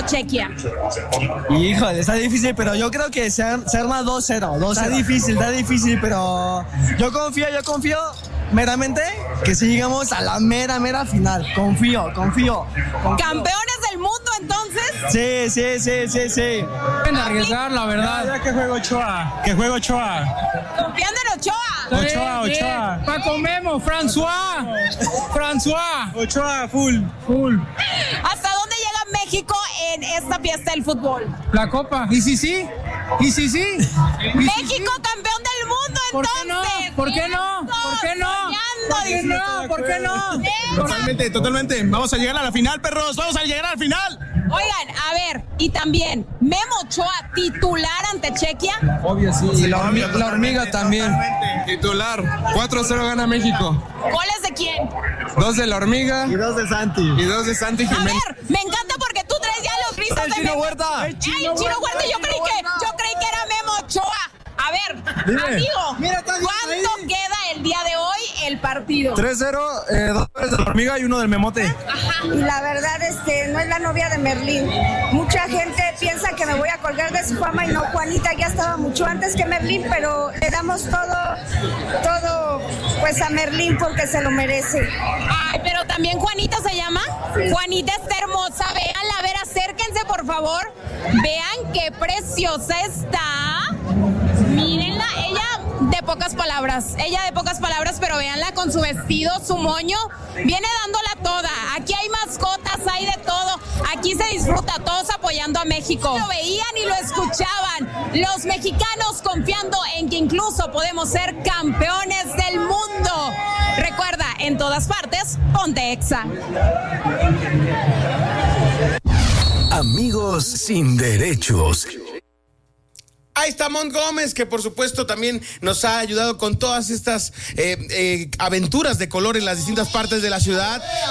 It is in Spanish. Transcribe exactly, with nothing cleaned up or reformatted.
Chequia? Híjole, está difícil, pero yo creo que se, se arma dos cero. Está difícil, está difícil, pero yo confío, yo confío meramente que si llegamos a la mera, mera final. Confío, confío. confío. ¿Campeones del mundo entonces? Sí, sí, sí, sí, sí. Pueden arriesgar, la verdad. Ya, ya que juego Ochoa, que juego Ochoa. ¿Confiando en Ochoa? Ochoa, Ochoa. Paco Memo, François. François. Ochoa, full, full. ¿Hasta dónde llega México en esta fiesta del fútbol? La copa. ¿Y si sí? ¿Y si sí? ¿Y si México sí? campeón del mundo ¿Por qué entonces. no? ¿Por qué no? ¿Por qué no? Soñando, ¿Por qué no? ¿Por qué no? Totalmente, totalmente. Vamos a llegar a la final, perros. Vamos a llegar al final. Oigan, a ver, y también, Memo Ochoa, titular ante Chequia. Obvio, sí. Y la, hormiga, la hormiga también. Titular, cuatro cero gana México. ¿Goles de quién? Dos de la hormiga Y dos de Santi. y dos de Santi A Jiménez. ver, me encanta porque tú traes ya los gritos ¡El de Chino Memo. Huerta! ¡Ay, Chino Huerta! Yo creí que, yo creí que era Memo Ochoa. A ver, Dime. amigo, Mira, está bien ¿cuánto ahí. queda el día de hoy el partido? tres cero, eh, dos de la hormiga y uno del memote. Y la verdad, este, no es la novia de Merlín. Mucha gente piensa que me voy a colgar de su fama y no, Juanita ya estaba mucho antes que Merlín, pero le damos todo, todo, pues a Merlín porque se lo merece. Ay, pero también Juanita se llama. Juanita está hermosa, véanla, a ver, acérquense por favor. Vean qué preciosa está. Mírenla, ella de pocas palabras, ella de pocas palabras, pero véanla con su vestido, su moño, viene dándola toda. Aquí hay mascotas, hay de todo. Aquí se disfruta, todos apoyando a México. Lo veían y lo escuchaban. Los mexicanos confiando en que incluso podemos ser campeones del mundo. Recuerda, en todas partes, ponte Exa. Amigos sin derechos. Ahí está Mont Gómez, que por supuesto también nos ha ayudado con todas estas eh, eh, aventuras de color en las distintas partes de la ciudad.